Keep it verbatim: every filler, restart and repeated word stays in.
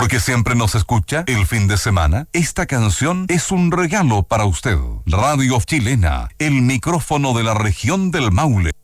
porque siempre nos escucha el fin de semana, esta canción es un regalo para usted. Radio Chilena, el micrófono de la región del Maule.